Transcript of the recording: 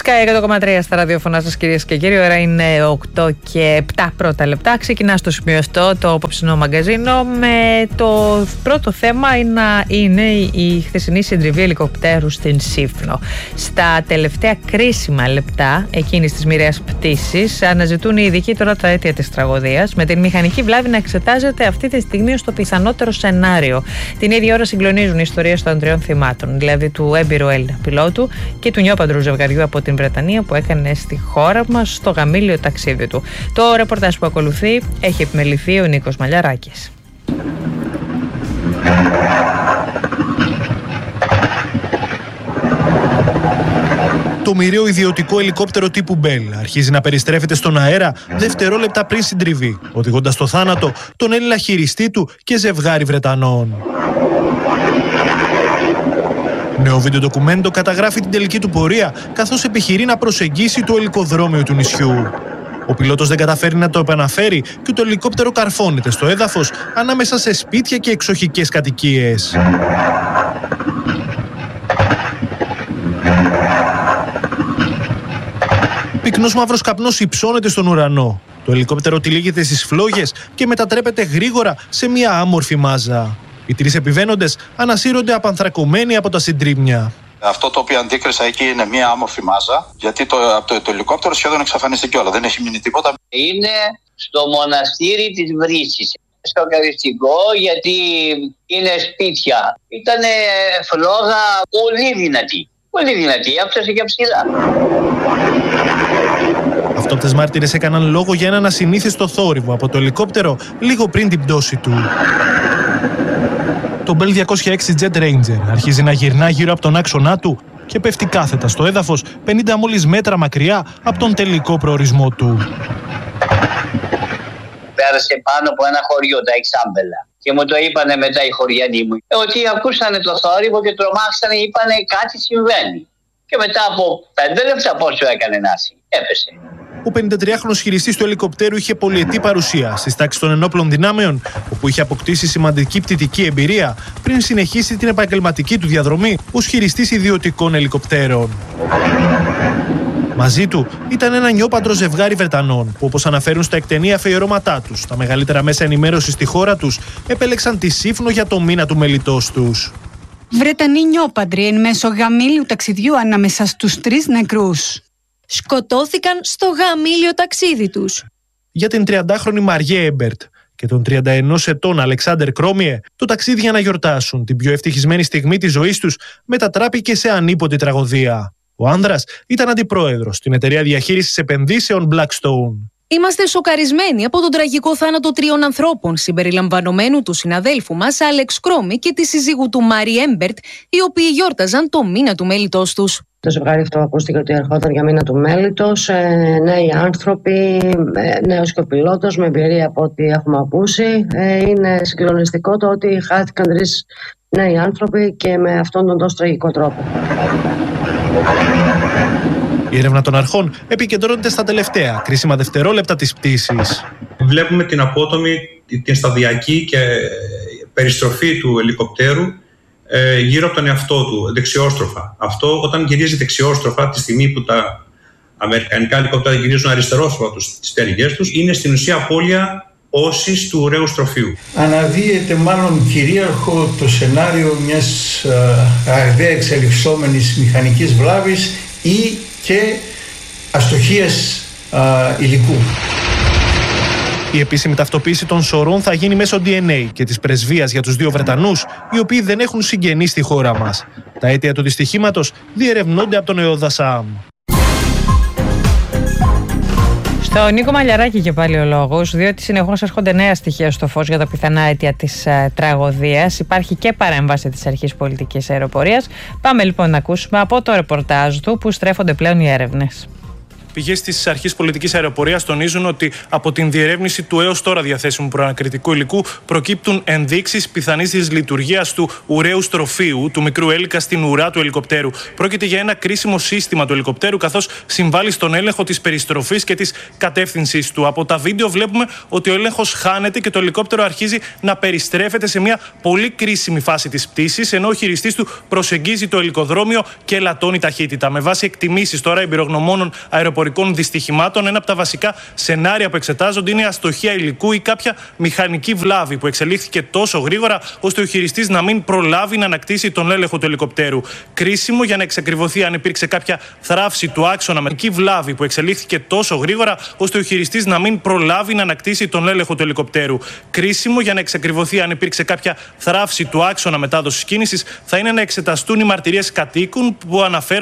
Sky 100,3 στα ραδιοφωνά σας, κυρίες και κύριοι. Ώρα είναι 8 και 7 πρώτα λεπτά. Ξεκινά στο σημείο αυτό το απόψινό μαγκαζίνο με το πρώτο θέμα είναι η χθεσινή συντριβή ελικοπτέρου στην Σύφνο. Στα τελευταία κρίσιμα λεπτά εκείνης της μοιραίας πτήσης αναζητούν οι ειδικοί τώρα τα αίτια της τραγωδίας, με την μηχανική βλάβη να εξετάζεται αυτή τη στιγμή ως το πιθανότερο σενάριο. Την ίδια ώρα συγκλονίζουν οι ιστορίες των τριών θυμάτων, δηλαδή του έμπειρου Έλληνα πιλότου και του νιόπαντρου ζευγαριού από την Βρετανία που έκανε στη χώρα μας στο γαμήλιο ταξίδι του. Το ρεπορτάζ που ακολουθεί έχει επιμεληθεί ο Νίκος Μαλιαράκης. Το μοιραίο ιδιωτικό ελικόπτερο τύπου Bell αρχίζει να περιστρέφεται στον αέρα δευτερόλεπτα πριν συντριβεί, οδηγώντας στο θάνατο τον Έλληνα χειριστή του και ζευγάρι Βρετανών. Νέο βίντεο ντοκουμέντο καταγράφει την τελική του πορεία, καθώς επιχειρεί να προσεγγίσει το ελικοδρόμιο του νησιού. Ο πιλότος δεν καταφέρει να το επαναφέρει και το ελικόπτερο καρφώνεται στο έδαφος ανάμεσα σε σπίτια και εξοχικές κατοικίες. Πυκνός μαύρος καπνός υψώνεται στον ουρανό. Το ελικόπτερο τυλίγεται στις φλόγες και μετατρέπεται γρήγορα σε μια άμορφη μάζα. Οι τρεις επιβαίνοντες ανασύρονται απανθρακωμένοι από τα συντρίμμια. Αυτό το οποίο αντίκρισα εκεί είναι μια άμορφη μάζα, γιατί το ελικόπτερο σχεδόν εξαφανίστηκε όλα, δεν έχει μείνει τίποτα. Είναι στο μοναστήρι της Βρύσης, στο Καριστικό, γιατί είναι σπίτια. Ήτανε φλόγα πολύ δυνατή, άφησε και ψηλά. Αυτόπτες μάρτυρες έκαναν λόγο για έναν ασυνήθιστο θόρυβο από το ελικόπτερο λίγο πριν την πτώση του. Το Bell 206 Jet Ranger αρχίζει να γυρνά γύρω από τον άξονά του και πέφτει κάθετα στο έδαφος 50 μόλις μέτρα μακριά από τον τελικό προορισμό του. Πέρασε πάνω από ένα χωριό, τα Εξάμπελα. Και μου το είπανε μετά οι χωριανοί μου. Ότι ακούσανε το θόρυβο και τρομάξανε, είπανε κάτι συμβαίνει. Και μετά από 5 λεπτά πόσο έκανε νάση, έπεσε. Ο 53χρονος χειριστής του ελικοπτέρου είχε πολυετή παρουσία στις τάξεις των ενόπλων δυνάμεων, όπου είχε αποκτήσει σημαντική πτυτική εμπειρία πριν συνεχίσει την επαγγελματική του διαδρομή ως χειριστής ιδιωτικών ελικοπτέρων. Μαζί του ήταν ένα νιόπαντρο ζευγάρι Βρετανών, που όπως αναφέρουν στα εκτενή αφιερώματά τους, τα μεγαλύτερα μέσα ενημέρωσης στη χώρα τους επέλεξαν τη Σύφνο για το μήνα του μελιτός τους. Βρετανοί νιόπαντροι εν μέσω γαμήλιου ταξιδιού ανάμεσα στους 3 νεκρούς. Σκοτώθηκαν στο γαμήλιο ταξίδι τους. Για την 30χρονη Μαριέ Έμπερτ και τον 31 ετών Αλεξάντερ Κρόμιε, το ταξίδι για να γιορτάσουν την πιο ευτυχισμένη στιγμή της ζωής τους μετατράπηκε σε ανίποτη τραγωδία. Ο άνδρας ήταν αντιπρόεδρος στην εταιρεία διαχείρισης επενδύσεων Blackstone. Είμαστε σοκαρισμένοι από τον τραγικό θάνατο 3 ανθρώπων, συμπεριλαμβανομένου του συναδέλφου μας Άλεξ Κρόμι και της συζύγου του Μάρι Έμπερτ, οι οποίοι γιόρταζαν το μήνα του μέλιτος τους. Το ζευγάρι αυτό ακούστηκε ότι ερχόταν για μήνα του μέλιτος, νέοι άνθρωποι, νέος και ο πιλότος με εμπειρία από ό,τι έχουμε ακούσει. Είναι συγκλονιστικό το ότι χάθηκαν 3 νέοι άνθρωποι και με αυτόν τον τόσο τραγικό τρόπο. Η έρευνα των αρχών επικεντρώνεται στα τελευταία κρίσιμα δευτερόλεπτα της πτήσης. Βλέπουμε την απότομη, την σταδιακή και περιστροφή του ελικοπτέρου γύρω από τον εαυτό του, δεξιόστροφα. Αυτό όταν γυρίζει δεξιόστροφα, τη στιγμή που τα αμερικανικά ελικόπτερα γυρίζουν αριστερόστροφα τις πτέρυγές τους, είναι στην ουσία απώλεια όσης του ωραίου στροφείου. Αναδύεται μάλλον κυρίαρχο το σενάριο μιας ραγδαία εξελισσόμενης μηχανικής βλάβης ή και αστοχίας υλικού. Η επίσημη ταυτοποίηση των σωρών θα γίνει μέσω DNA και της πρεσβείας για τους 2 Βρετανούς, οι οποίοι δεν έχουν συγγενείς στη χώρα μας. Τα αίτια του δυστυχήματος διερευνώνται από τον ΕΟΔΑ ΣΑΑΜ. Στο Νίκο Μαλιαράκη και πάλι ο λόγος, διότι συνεχώς έρχονται νέα στοιχεία στο φως για τα πιθανά αίτια της τραγωδίας. Υπάρχει και παρέμβαση της Αρχής Πολιτικής Αεροπορίας. Πάμε λοιπόν να ακούσουμε από το ρεπορτάζ του που στρέφονται πλέον οι έρευνες. Πηγές της Αρχής Πολιτικής Αεροπορίας τονίζουν ότι από την διερεύνηση του έως τώρα διαθέσιμου προανακριτικού υλικού προκύπτουν ενδείξεις πιθανής δυσλειτουργίας του ουραίου στροφείου, του μικρού έλικα στην ουρά του ελικοπτέρου. Πρόκειται για ένα κρίσιμο σύστημα του ελικοπτέρου, καθώς συμβάλλει στον έλεγχο της περιστροφής και της κατεύθυνσης του. Από τα βίντεο βλέπουμε ότι ο έλεγχος χάνεται και το ελικόπτερο αρχίζει να περιστρέφεται σε μια πολύ κρίσιμη φάση της πτήσης, ενώ ο χειριστής του προσεγγίζει το ελικοδρόμιο και ελαττώνει ταχύτητα. Με βάση εκτιμήσεις τώρα εμπειρογνωμόνων αεροπορικών δυστυχημάτων, ένα από τα βασικά σενάρια που εξετάζονται είναι η αστοχία υλικού ή κάποια μηχανική βλάβη που εξελίχθηκε τόσο γρήγορα ώστε ο χειριστής να μην προλάβει να ανακτήσει τον έλεγχο του ελικοπτέρου. Κρίσιμο για να εξακριβωθεί αν υπήρξε κάποια θράψη του άξονα μηχανική βλάβη που εξελίχθηκε τόσο γρήγορα ώστε ο χειριστής να μην προλάβει να ανακτήσει τον έλεγχο του ελικοπτέρου. Κρίσιμο για να εξακριβωθεί αν υπήρξε κάποια θράψη του άξονα μετάδοσης κίνησης θα είναι να εξεταστούν οι μαρτυρίες κατοίκων που αναφέρουν